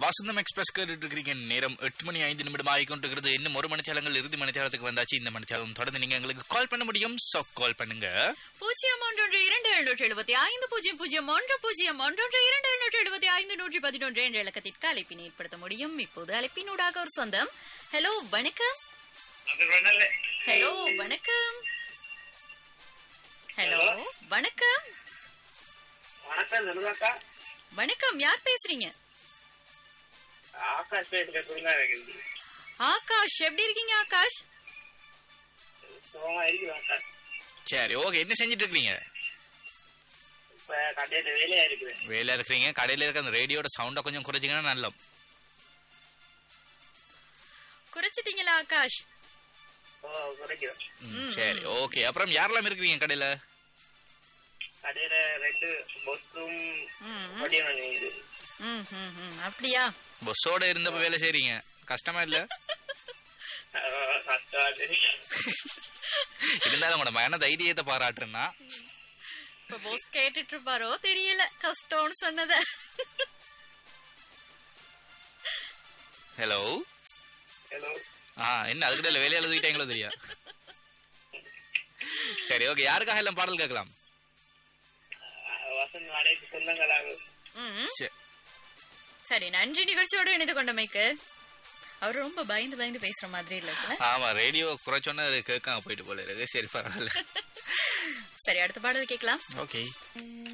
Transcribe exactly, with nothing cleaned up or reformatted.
வசந்தம் express கேட்டுட்டு இருக்கிறீங்க. நேரம் எட்டு மணி ஐந்து நிமிடம் ஆகிக்கொண்டிருக்கிறது. இன்னும் ஒரு மணித்தியாலங்கள் இறுதி மணித்தியாலத்துக்கு வந்தாச்சு. இந்த மணித்தியாலம் தொடர்ந்து நீங்க எங்களுக்கு கால் பண்ண முடியும். சோ கால் பண்ணுங்க பூஜ்ஜியம் ஒன்று இரண்டு எழுநூற்றி எழுபத்தி ஐந்து பூஜ்ஜியம் பூஜ்ஜியம் ஒன்று பூஜ்ஜியம் ஒன்று இரண்டு எழுநூற்றி எழுபத்தி ஐந்து நூற்றி பதினொன்று என்ற இலக்கத்திற்கு அழைப்பினை ஏற்படுத்த முடியும். இப்போது அழைப்பினூடாக ஒரு சொந்தம். ஹலோ வணக்கம். ஹலோ வணக்கம். ஹலோ வணக்கம். வணக்கம், யார் பேசுறீங்க? ஆகாஷ் பேசுறேன். ஆகாஷ், எப்படி இருக்கீங்க ஆகாஷ்? சரி, ஓகே. என்ன செஞ்சிட்டு இருக்கீங்க? வேலையா இருக்கு. வேலையா இருக்கிறீங்க. கடையில இருக்க அந்த ரேடியோட சவுண்ட கொஞ்சம் குறைச்சிங்கன்னா நல்ல. குறைச்சிட்டீங்களா ஆகாஷ்? சரி, ஓகே. அப்புறம் யாரெல்லாம் இருக்கிறீங்க கடையில? கடையில ரெண்டு பொஸ்ஸும் அப்படியா? பொஸ்ஸோட இருந்தப்ப வேலை செய்றீங்க, கஷ்டமா இல்ல? இருந்தாலும் உங்களோட மன தைரியத்தை பாராட்டுன்னா இப்ப பொஸ் கேட்டுட்டு இருப்பாரோ தெரியல, கஷ்டம்னு சொன்னத. Hello hello. ஆ, என்ன அதுக்கிட்ட வேலையால தூக்கிட்டாங்களோ தெரியா? சரி, ஓகே. யாருக்காக எல்லாம் பாடல் கேட்கலாம்? சரி, நன்றி நிகழ்ச்சியோடு இணைந்து கொண்டமைக்கு. அவர் ரொம்ப பயந்து பயந்து பேசுற மாதிரி இல்ல. ஆமா, ரேடியோ குறைச்சோன்னா அது கேட்காம போயிட்டு போல இருக்கு. சரி, பரவாயில்ல. சரி, அடுத்த பாடல் கேட்கலாம். ஓகே.